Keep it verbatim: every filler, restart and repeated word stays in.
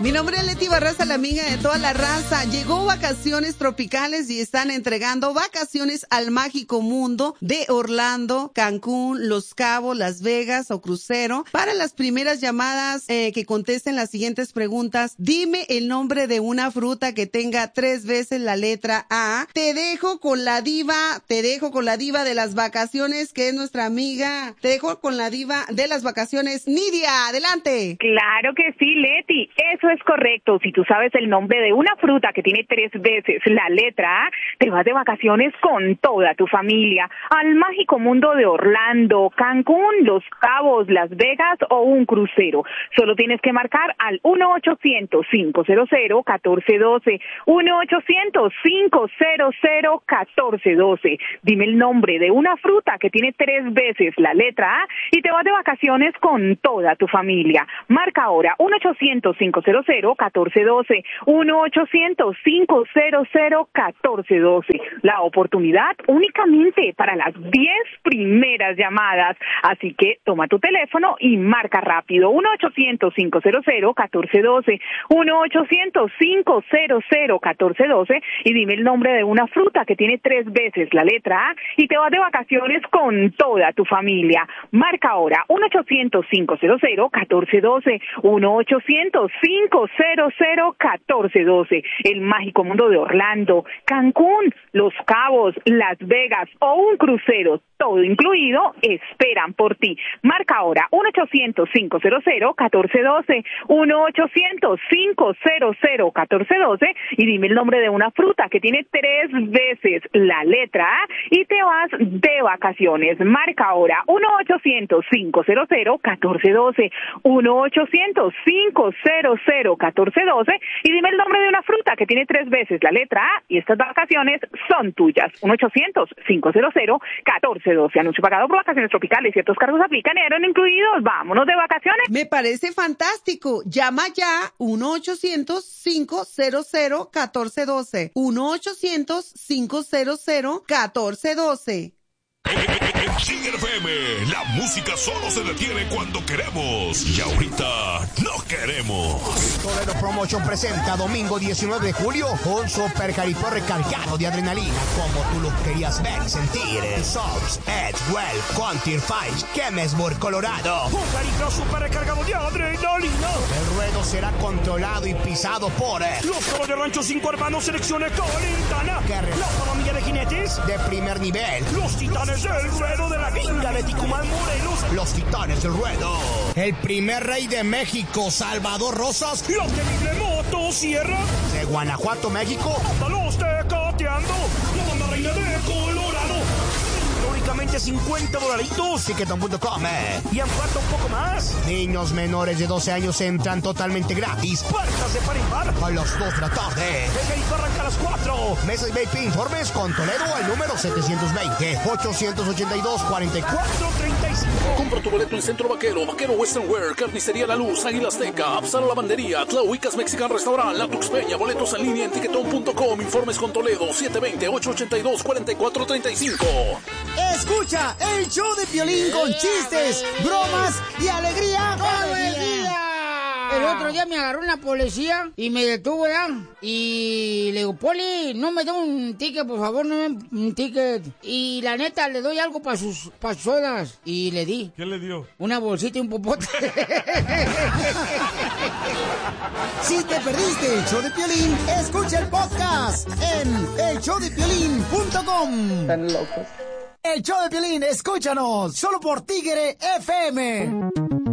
Mi nombre es Leti Barraza, la amiga de toda la raza. Llegó Vacaciones Tropicales y están entregando vacaciones al mágico mundo de Orlando, Cancún, Los Cabos, Las Vegas o crucero. Para las primeras llamadas eh, que contesten las siguientes preguntas, dime el nombre de una fruta que tenga tres veces la letra A. Te dejo con la diva, te dejo con la diva de las vacaciones, que es nuestra amiga. Te dejo con la diva de las vacaciones, Nidia. Adelante. Claro que sí, Leti. Eso es correcto. Si tú sabes el nombre de una fruta que tiene tres veces la letra A, te vas de vacaciones con toda tu familia al mágico mundo de Orlando, Cancún, Los Cabos, Las Vegas o un crucero. Solo tienes que marcar al uno ochocientos, cinco cero cero, uno cuatro uno dos, uno ochocientos, cinco cero cero, uno cuatro uno dos. Dime el nombre de una fruta que tiene tres veces la letra A y te vas de vacaciones con toda tu familia. Marca ahora uno ochocientos, cinco cero cero, uno cuatro uno dos, uno ochocientos, cinco cero cero, uno cuatro uno dos. La oportunidad únicamente para las diez primeras llamadas. Así que toma tu teléfono y marca rápido uno ochocientos, cinco cero cero, uno cuatro uno dos, uno ochocientos, cinco cero cero, uno cuatro uno dos y dime el nombre de una fruta que tiene tres veces la letra A y te vas de vacaciones con toda tu familia. Marca ahora uno ochocientos, cinco cero cero, uno cuatro uno dos, uno ochocientos, cinco cero cero, uno cuatro uno dos. El mágico mundo de Orlando, Cancún, Los Cabos, Las Vegas o un crucero, todo incluido, esperan por ti. Marca ahora uno ochocientos, cinco cero cero, uno cuatro uno dos, uno ochocientos, cinco cero cero, uno cuatro uno dos y dime el nombre de una fruta que tiene tres veces la letra A y te vas de vacaciones. Marca ahora uno ochocientos, cinco cero cero, uno cuatro uno dos, uno ochocientos, cinco cero cero, uno cuatro uno dos y dime el nombre de una fruta que tiene tres veces la letra A y estas vacaciones son tuyas. uno ochocientos, cinco cero cero, uno cuatro uno dos. Anuncio pagado por Vacaciones Tropicales. Ciertos cargos aplican y eran incluidos. Vámonos de vacaciones. Me parece fantástico. Llama ya uno ochocientos, cinco cero cero, uno cuatro uno dos. uno ochocientos, cinco cero cero, uno cuatro uno dos. En Cider F M, la música solo se detiene cuando queremos. Y ahorita no queremos. Toledo Promotion presenta domingo diecinueve de julio un super caripó recargado de adrenalina como tú lo querías ver y sentir. Souls, Edge, Well, Quantir Fight, Kemesburg, Colorado. Un caripó super recargado de adrenalina. El ruedo será controlado y pisado por los cabos de Rancho Cinco Hermanos Selecciones Calentana. La familia de jinetes de primer nivel. Los titanes del ruedo de la Vinga de Ticumán, Morelos. Los titanes del ruedo. El primer rey de México, Salvador Rosas. La temible Motosierra. De Guanajuato, México. Hasta los Tecateando. La banda reina de Colorado. Únicamente cincuenta dolaritos. Tiquetón punto com. Eh. Y en falta un poco más. Niños menores de doce años entran totalmente gratis. Puertas de par en par. A las dos de la tarde. El caripó arranca a las cuatro. Mesas V I P Informes con Toledo al número setecientos veinte, ochocientos ochenta y dos, cuarenta y cuatro, treinta y cinco. Compra tu boleto en Centro Vaquero, Vaquero Western Wear, Carnicería La Luz, Águila Azteca, Absalo Lavandería, Tlahuicas Mexican Restaurant, La Tuxpeña, boletos en línea en tiquetón punto com. Informes con Toledo, siete veinte, ochocientos ochenta y dos, cuarenta y cuatro, treinta y cinco. Escucha el show de Piolín con chistes, bromas y alegría todo el día. El otro día me agarró una policía y me detuvo ya. Y le digo, Poli, no me da un ticket, por favor, no me da un ticket. Y la neta, le doy algo para sus, pa' sus sodas. Y le di. ¿Qué le dio? Una bolsita y un popote. Si te perdiste el show de Piolín, escucha el podcast en el show de piolín punto com. Están locos. El show de Piolín, escúchanos, solo por Tigre F M.